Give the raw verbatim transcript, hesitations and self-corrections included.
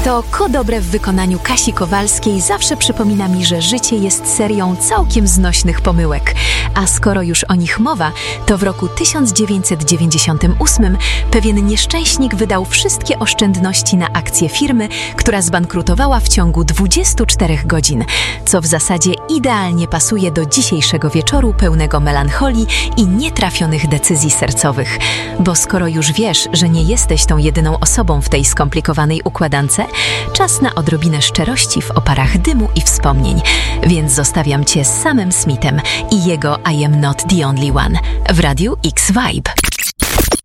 To Ko Dobre w wykonaniu Kasi Kowalskiej zawsze przypomina mi, że życie jest serią całkiem znośnych pomyłek. A skoro już o nich mowa, to w roku tysiąc dziewięćset dziewięćdziesiątym ósmym pewien nieszczęśnik wydał wszystkie oszczędności na akcję firmy, która zbankrutowała w ciągu dwudziestu czterech godzin, co w zasadzie idealnie pasuje do dzisiejszego wieczoru pełnego melancholii i nietrafionych decyzji sercowych. Bo skoro już wiesz, że nie jesteś tą jedyną osobą w tej skomplikowanej układance, czas na odrobinę szczerości w oparach dymu i wspomnień. Więc zostawiam Cię z Samem Smithem i jego I am not the only one w Radiu X Vibe.